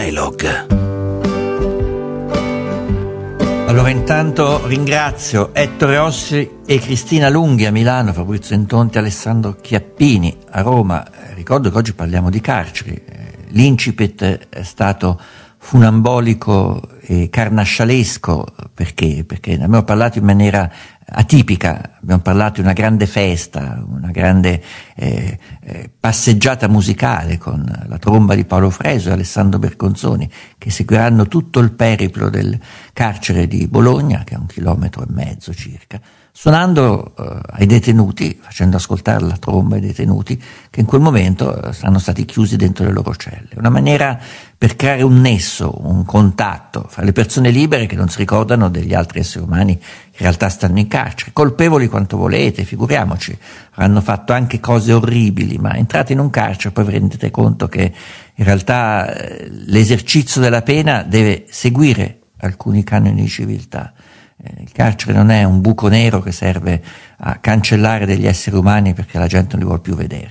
Dialogue. Allora intanto ringrazio Ettore Ossi e Cristina Lunghi a Milano, Fabrizio Intonti, Alessandro Chiappini a Roma. Ricordo che oggi parliamo di carceri. L'incipit è stato funambolico e carnascialesco perché ne abbiamo parlato in maniera atipica, abbiamo parlato di una grande festa, una grande passeggiata musicale con la tromba di Paolo Fresu e Alessandro Bergonzoni, che seguiranno tutto il periplo del carcere di Bologna, che è 1,5 chilometri circa, suonando ai detenuti, facendo ascoltare la tromba ai detenuti che in quel momento saranno stati chiusi dentro le loro celle. Una maniera per creare un nesso, un contatto fra le persone libere che non si ricordano degli altri esseri umani che in realtà stanno in carcere, colpevoli quanto volete, figuriamoci, hanno fatto anche cose orribili, ma entrate in un carcere poi vi rendete conto che in realtà l'esercizio della pena deve seguire alcuni canoni di civiltà. Il carcere non è un buco nero che serve a cancellare degli esseri umani perché la gente non li vuole più vedere.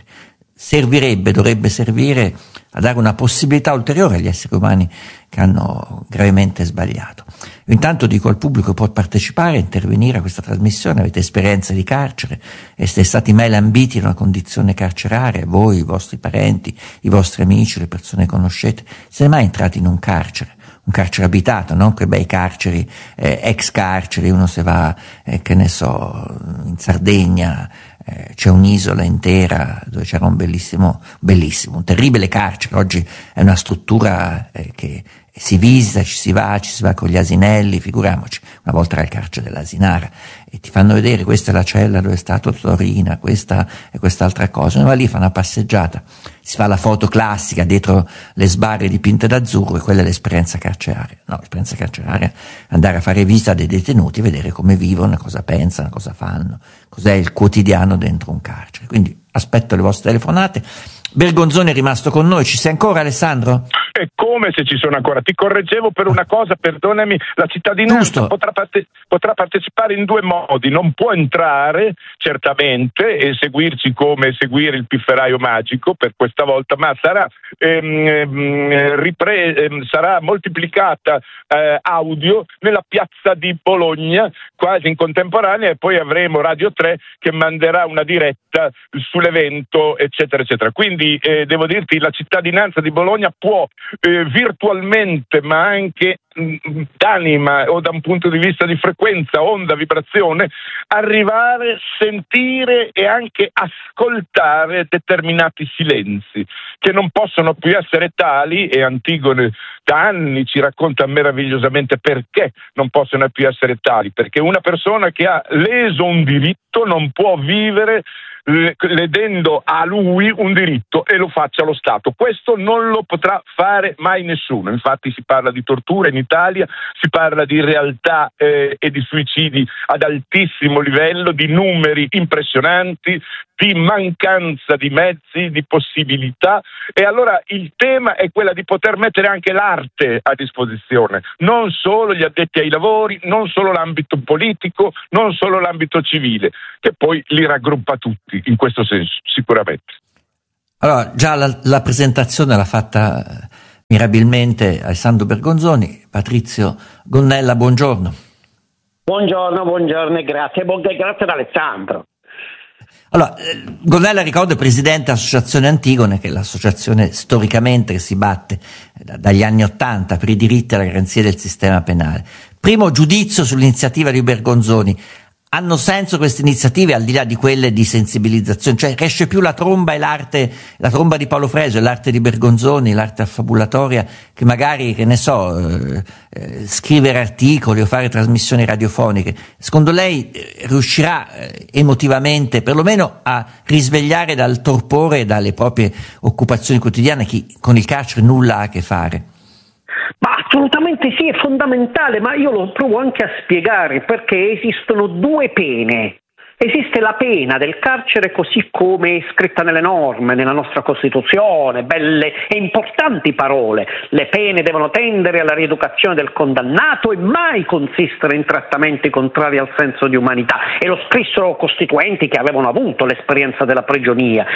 Dovrebbe servire a dare una possibilità ulteriore agli esseri umani che hanno gravemente sbagliato. Io intanto dico al pubblico che può partecipare, intervenire a questa trasmissione, avete esperienze di carcere, siete stati mai lambiti in una condizione carceraria, voi, i vostri parenti, i vostri amici, le persone che conoscete, siete mai entrati in un carcere abitato, non quei bei carceri, ex carceri, uno se va, che ne so, in Sardegna, c'è un'isola intera dove c'era un bellissimo, un terribile carcere. Oggi è una struttura che si visita, ci si va con gli asinelli, figuriamoci, una volta era il carcere dell'Asinara, e ti fanno vedere questa è la cella dove è stato Torina, questa e quest'altra cosa, uno va lì, fa una passeggiata, si fa la foto classica dietro le sbarre dipinte d'azzurro, e quella è l'esperienza carceraria. No, l'esperienza carceraria è andare a fare visita dei detenuti, vedere come vivono, cosa pensano, cosa fanno, cos'è il quotidiano dentro un carcere. Quindi aspetto le vostre telefonate. Bergonzoni è rimasto con noi, ci sei ancora, Alessandro? È come se ci sono ancora. Ti correggevo per una cosa, perdonami, la cittadinanza potrà partecipare in due modi: non può entrare certamente e seguirci come seguire il pifferaio magico per questa volta, ma sarà sarà moltiplicata audio nella piazza di Bologna quasi in contemporanea, e poi avremo Radio 3 che manderà una diretta sull'evento, eccetera eccetera. Quindi devo dirti, la cittadinanza di Bologna può virtualmente, ma anche d'anima o da un punto di vista di frequenza, onda, vibrazione, arrivare, sentire e anche ascoltare determinati silenzi che non possono più essere tali, e Antigone da anni ci racconta meravigliosamente perché non possono più essere tali, perché una persona che ha leso un diritto non può vivere ledendo a lui un diritto e lo faccia lo Stato. Questo non lo potrà fare mai nessuno. Infatti si parla di tortura in Italia, si parla di realtà e di suicidi ad altissimo livello, di numeri impressionanti, di mancanza di mezzi, di possibilità, e allora il tema è quello di poter mettere anche l'arte a disposizione, non solo gli addetti ai lavori, non solo l'ambito politico, non solo l'ambito civile, che poi li raggruppa tutti in questo senso, sicuramente. Allora, già la presentazione l'ha fatta mirabilmente Alessandro Bergonzoni. Patrizio Gonnella, buongiorno. Buongiorno e grazie. Grazie ad Alessandro. Allora, Gonnella, ricordo, è presidente dell'Associazione Antigone, che è l'associazione storicamente che si batte dagli anni '80 per i diritti e la garanzia del sistema penale. Primo giudizio sull'iniziativa di Bergonzoni. Hanno senso queste iniziative, al di là di quelle di sensibilizzazione? Cioè, cresce più la tromba e l'arte, la tromba di Paolo Fresu e l'arte di Bergonzoni, l'arte affabulatoria, che magari, che ne so, scrivere articoli o fare trasmissioni radiofoniche. Secondo lei riuscirà emotivamente perlomeno a risvegliare dal torpore e dalle proprie occupazioni quotidiane chi con il carcere nulla ha a che fare? Ma assolutamente sì, è fondamentale, ma io lo provo anche a spiegare, perché esistono due pene. Esiste la pena del carcere così come è scritta nelle norme, nella nostra Costituzione, belle e importanti parole. Le pene devono tendere alla rieducazione del condannato e mai consistere in trattamenti contrari al senso di umanità. E lo scrissero costituenti che avevano avuto l'esperienza della prigionia.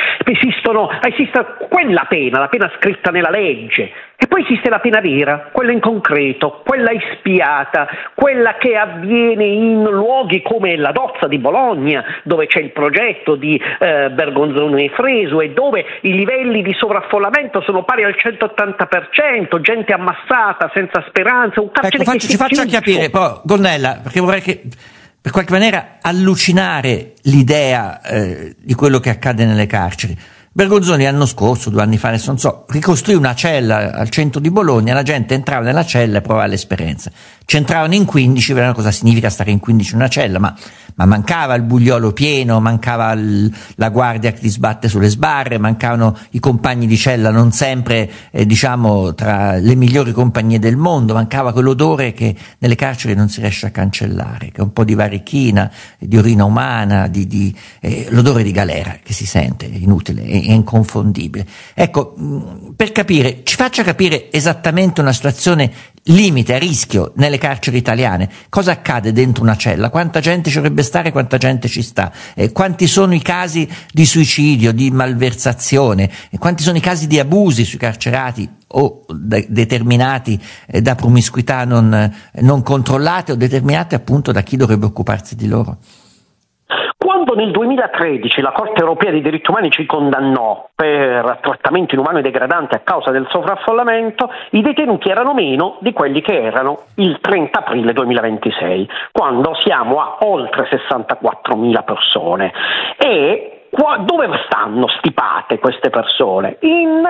Esiste quella pena, la pena scritta nella legge. E poi esiste la pena vera, quella in concreto, quella ispiata, quella che avviene in luoghi come la Dozza di Bologna, dove c'è il progetto di Bergonzoni e Fresu e dove i livelli di sovraffollamento sono pari al 180%, gente ammassata senza speranza, un carcere che ci faccia capire, però, Gonnella, perché vorrei che per qualche maniera allucinare l'idea di quello che accade nelle carceri. Bergonzoni l'anno scorso, 2 anni fa, adesso non so, ricostruì una cella al centro di Bologna, la gente entrava nella cella e provava l'esperienza. C'entravano in 15, vedevano cosa significa stare in 15 in una cella, ma mancava il bugliolo pieno, mancava la guardia che ti sbatte sulle sbarre, mancavano i compagni di cella non sempre, diciamo, tra le migliori compagnie del mondo, mancava quell'odore che nelle carceri non si riesce a cancellare, che è un po' di varichina, di orina umana, l'odore di galera che si sente, è inutile, è inconfondibile. Ecco, per capire, ci faccia capire esattamente una situazione limite, a rischio nelle carceri italiane. Cosa accade dentro una cella? Quanta gente ci dovrebbe stare, quanta gente ci sta? Quanti sono i casi di suicidio, di malversazione? Quanti sono i casi di abusi sui carcerati o determinati da promiscuità non controllate o determinate appunto da chi dovrebbe occuparsi di loro? Quando nel 2013 la Corte Europea dei Diritti Umani ci condannò per trattamento inumano e degradante a causa del sovraffollamento, i detenuti erano meno di quelli che erano il 30 aprile 2026, quando siamo a oltre 64.000 persone. E dove stanno stipate queste persone? In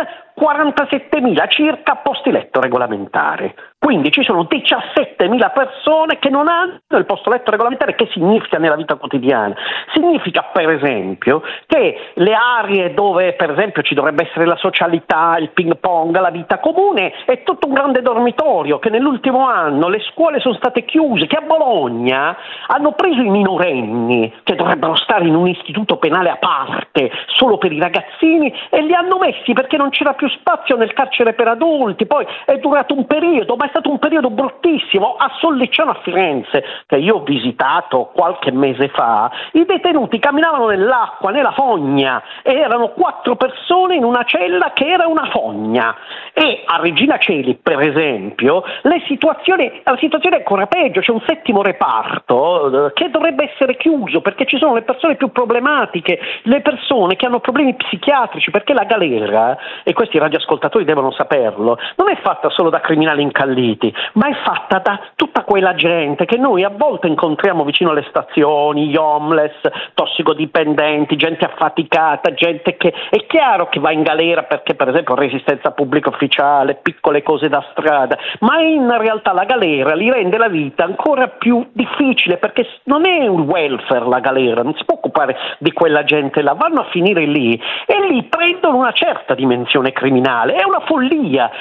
47.000 circa posti letto regolamentari. Quindi ci sono 17.000 persone che non hanno il posto letto regolamentare. Che significa nella vita quotidiana? Significa per esempio che le aree dove per esempio ci dovrebbe essere la socialità, il ping pong, la vita comune, è tutto un grande dormitorio, che nell'ultimo anno le scuole sono state chiuse, che a Bologna hanno preso i minorenni che dovrebbero stare in un istituto penale a parte solo per i ragazzini e li hanno messi perché non c'era più spazio nel carcere per adulti. Poi è durato un periodo, ma è stato un periodo bruttissimo. A Sollicciano a Firenze, che io ho visitato qualche mese fa, i detenuti camminavano nell'acqua, nella fogna, e erano 4 persone in una cella che era una fogna. E a Regina Coeli, per esempio, la situazione è ancora peggio. C'è un 7° reparto che dovrebbe essere chiuso perché ci sono le persone più problematiche, le persone che hanno problemi psichiatrici, perché la galera, e questi radioascoltatori devono saperlo, non è fatta solo da criminali incalliti, ma è fatta da tutta quella gente che noi a volte incontriamo vicino alle stazioni, gli homeless, tossicodipendenti, gente affaticata, gente che è chiaro che va in galera perché per esempio resistenza pubblica ufficiale, piccole cose da strada, ma in realtà la galera li rende la vita ancora più difficile, perché non è un welfare la galera, non si può occupare di quella gente là, vanno a finire lì e lì prendono una certa dimensione criminale. È una follia.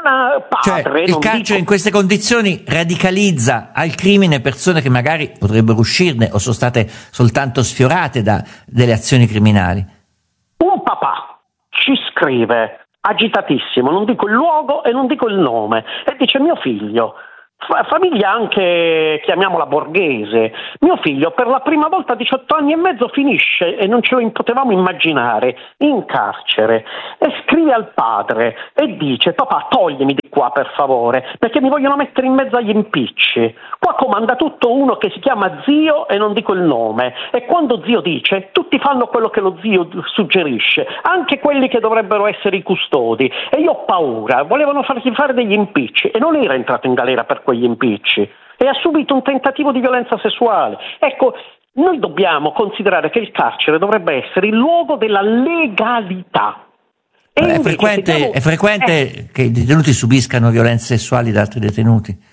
Cioè, il carcere in queste condizioni radicalizza al crimine persone che magari potrebbero uscirne o sono state soltanto sfiorate da delle azioni criminali. Un papà ci scrive agitatissimo, non dico il luogo e non dico il nome, e dice: mio figlio, famiglia anche chiamiamola borghese, mio figlio per la prima volta a 18 anni e mezzo finisce, e non ce lo potevamo immaginare, in carcere, e scrive al padre e dice: papà, toglimi di qua per favore, perché mi vogliono mettere in mezzo agli impicci. Qua comanda tutto uno che si chiama zio e non dico il nome, e quando zio dice tutti fanno quello che lo zio suggerisce, anche quelli che dovrebbero essere i custodi, e io ho paura. Volevano fargli fare degli impicci e non era entrato in galera per quegli impicci, e ha subito un tentativo di violenza sessuale. Ecco, noi dobbiamo considerare che il carcere dovrebbe essere il luogo della legalità. È frequente che i detenuti subiscano violenze sessuali da altri detenuti?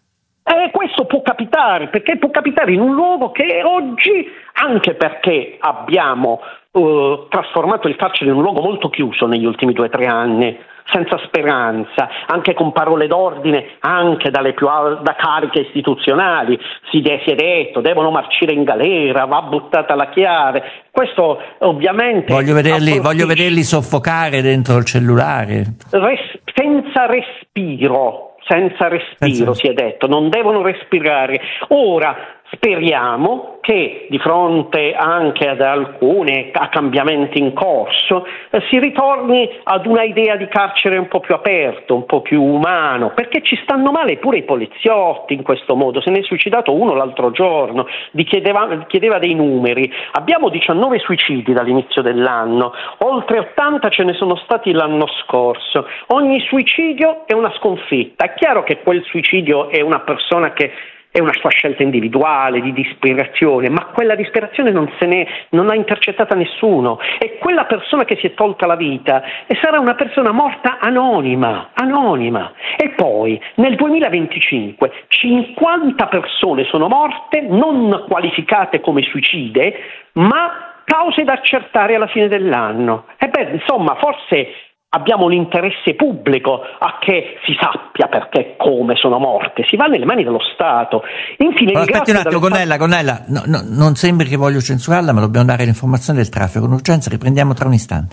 Questo può capitare, perché può capitare in un luogo che oggi, anche perché abbiamo trasformato il carcere in un luogo molto chiuso negli ultimi 2 o 3 anni, senza speranza, anche con parole d'ordine, anche da cariche istituzionali. Si è detto, devono marcire in galera, va buttata la Chiave. Questo ovviamente... Voglio vederli soffocare dentro il cellulare. Senza respiro, si è detto, non devono respirare. Ora, speriamo che di fronte anche ad alcuni cambiamenti in corso si ritorni ad una idea di carcere un po' più aperto, un po' più umano, perché ci stanno male pure i poliziotti in questo modo. Se ne è suicidato uno l'altro giorno, chiedeva dei numeri. Abbiamo 19 suicidi dall'inizio dell'anno, oltre 80 ce ne sono stati l'anno scorso. Ogni suicidio è una sconfitta. È chiaro che quel suicidio è una persona che è una sua scelta individuale di disperazione, ma quella disperazione non ha intercettata nessuno, e quella persona che si è tolta la vita sarà una persona morta anonima. E poi nel 2025 50 persone sono morte non qualificate come suicide, ma cause da accertare alla fine dell'anno. Insomma, forse abbiamo l'interesse pubblico a che si sappia perché e come sono morte. Si va nelle mani dello Stato. Infine, aspetti un attimo, Gonnella, non sembri che voglio censurarla, ma dobbiamo dare l'informazione del traffico con urgenza. Riprendiamo tra un istante.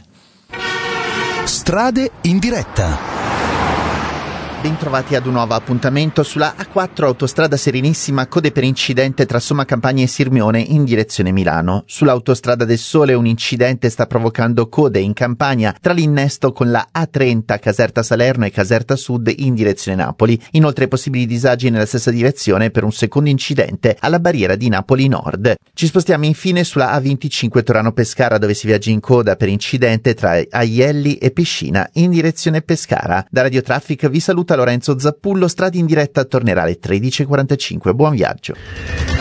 Strade in diretta. Bentrovati ad un nuovo appuntamento sulla A4 Autostrada Serenissima, code per incidente tra Somma Campagna e Sirmione in direzione Milano. Sull'Autostrada del Sole un incidente sta provocando code in Campania tra l'innesto con la A30 Caserta Salerno e Caserta Sud in direzione Napoli. Inoltre possibili disagi nella stessa direzione per un secondo incidente alla barriera di Napoli Nord. Ci spostiamo infine sulla A25 Torano Pescara, dove si viaggia in coda per incidente tra Aielli e Piscina in direzione Pescara. Da Radio Traffic vi saluta Lorenzo Zappullo. Strade in diretta tornerà alle 13:45. Buon viaggio.